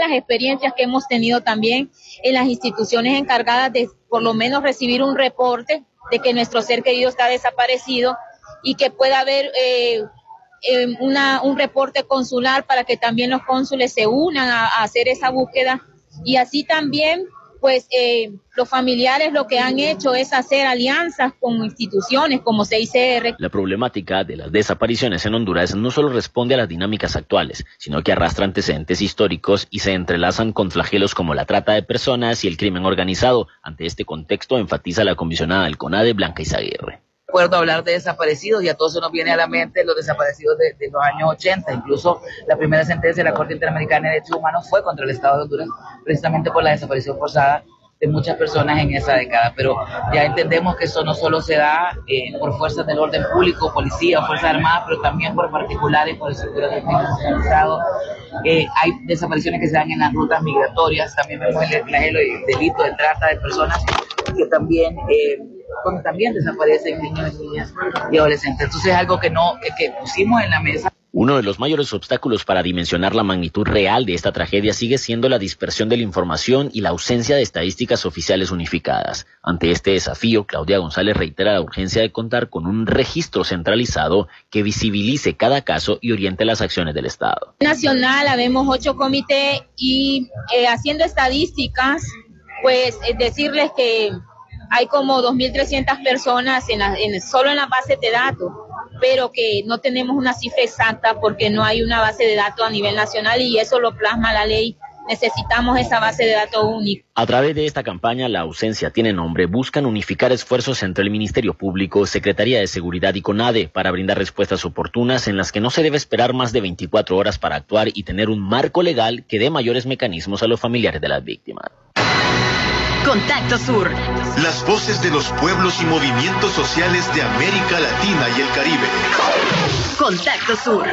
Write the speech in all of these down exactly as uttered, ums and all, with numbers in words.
malas experiencias que hemos tenido también en las instituciones encargadas de por lo menos recibir un reporte de que nuestro ser querido está desaparecido y que pueda haber eh, eh, una, un reporte consular para que también los cónsules se unan a, a hacer esa búsqueda y así también pues eh, los familiares lo que han hecho es hacer alianzas con instituciones como C I C R. La problemática de las desapariciones en Honduras no solo responde a las dinámicas actuales, sino que arrastra antecedentes históricos y se entrelazan con flagelos como la trata de personas y el crimen organizado. Ante este contexto, enfatiza la comisionada del CONADE, Blanca Izaguirre. Recuerdo hablar de desaparecidos y a todos se nos viene a la mente los desaparecidos de, de los años ochenta. Incluso la primera sentencia de la Corte Interamericana de Derechos Humanos fue contra el Estado de Honduras, precisamente por la desaparición forzada de muchas personas en esa década. Pero ya entendemos que eso no solo se da eh, por fuerzas del orden público, policía o fuerzas armadas, pero también por particulares, por el sector del crimen organizado. Eh, hay desapariciones que se dan en las rutas migratorias, también vemos el flagelo y el delito de trata de personas que también... Eh, donde también desaparecen niños, niñas y adolescentes. Entonces es algo que no que, que pusimos en la mesa. Uno de los mayores obstáculos para dimensionar la magnitud real de esta tragedia sigue siendo la dispersión de la información y la ausencia de estadísticas oficiales unificadas. Ante este desafío, Claudia González reitera la urgencia de contar con un registro centralizado que visibilice cada caso y oriente las acciones del Estado. Nacional, habemos ocho comités y eh, haciendo estadísticas, pues eh, decirles que hay como dos mil trescientas personas en la, en, solo en la base de datos, pero que no tenemos una cifra exacta porque no hay una base de datos a nivel nacional y eso lo plasma la ley. Necesitamos esa base de datos única. A través de esta campaña, La ausencia tiene nombre, buscan unificar esfuerzos entre el Ministerio Público, Secretaría de Seguridad y CONADE para brindar respuestas oportunas en las que no se debe esperar más de veinticuatro horas para actuar y tener un marco legal que dé mayores mecanismos a los familiares de las víctimas. Contacto Sur. Las voces de los pueblos y movimientos sociales de América Latina y el Caribe. Contacto Sur.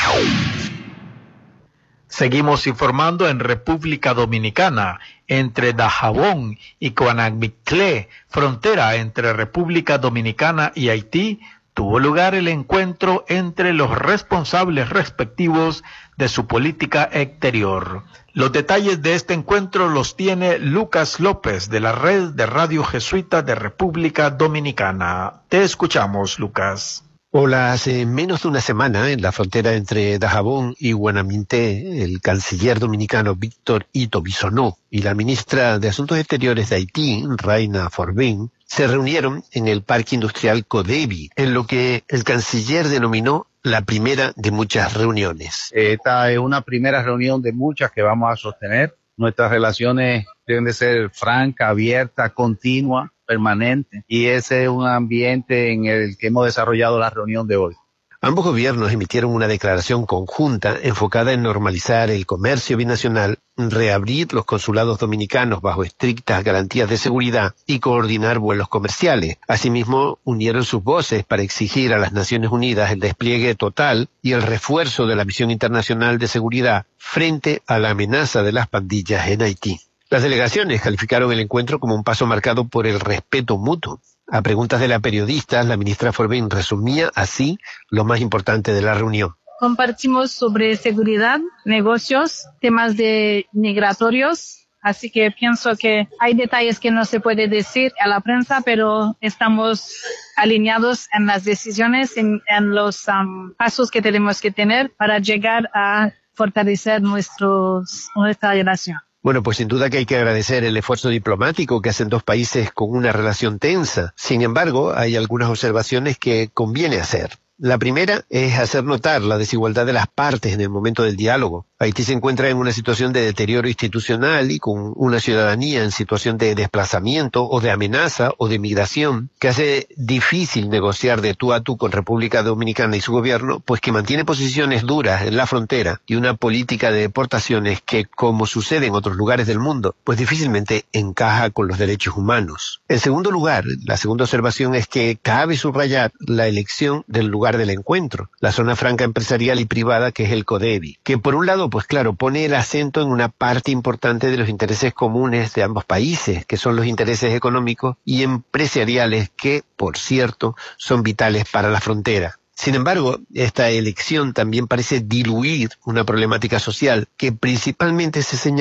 Seguimos informando en República Dominicana. Entre Dajabón y Coanamictlé, frontera entre República Dominicana y Haití, tuvo lugar el encuentro entre los responsables respectivos de su política exterior. Los detalles de este encuentro los tiene Lucas López de la Red de Radio Jesuita de República Dominicana. Te escuchamos, Lucas. Hola, hace menos de una semana, en la frontera entre Dajabón y Guanaminté, el canciller dominicano Víctor Ito Bisonó y la ministra de Asuntos Exteriores de Haití, Raina Forbin, se reunieron en el Parque Industrial Codevi, en lo que el canciller denominó la primera de muchas reuniones. Esta es una primera reunión de muchas que vamos a sostener. Nuestras relaciones deben de ser franca, abierta, continua, permanente, y ese es un ambiente en el que hemos desarrollado la reunión de hoy. Ambos gobiernos emitieron una declaración conjunta enfocada en normalizar el comercio binacional, reabrir los consulados dominicanos bajo estrictas garantías de seguridad y coordinar vuelos comerciales. Asimismo, unieron sus voces para exigir a las Naciones Unidas el despliegue total y el refuerzo de la misión internacional de seguridad frente a la amenaza de las pandillas en Haití. Las delegaciones calificaron el encuentro como un paso marcado por el respeto mutuo. A preguntas de la periodista, la ministra Forbin resumía así lo más importante de la reunión. Compartimos sobre seguridad, negocios, temas de migratorios, así que pienso que hay detalles que no se puede decir a la prensa, pero estamos alineados en las decisiones, en, en los um, pasos que tenemos que tener para llegar a fortalecer nuestros, nuestra relación. Bueno, pues sin duda que hay que agradecer el esfuerzo diplomático que hacen dos países con una relación tensa. Sin embargo, hay algunas observaciones que conviene hacer. La primera es hacer notar la desigualdad de las partes en el momento del diálogo. Haití se encuentra en una situación de deterioro institucional y con una ciudadanía en situación de desplazamiento o de amenaza o de migración que hace difícil negociar de tú a tú con República Dominicana y su gobierno, pues que mantiene posiciones duras en la frontera y una política de deportaciones que, como sucede en otros lugares del mundo, pues difícilmente encaja con los derechos humanos. En segundo lugar, la segunda observación es que cabe subrayar la elección del lugar del encuentro, la zona franca empresarial y privada que es el Codevi, que por un lado pues claro, pone el acento en una parte importante de los intereses comunes de ambos países, que son los intereses económicos y empresariales que, por cierto, son vitales para la frontera. Sin embargo, esta elección también parece diluir una problemática social que principalmente se señala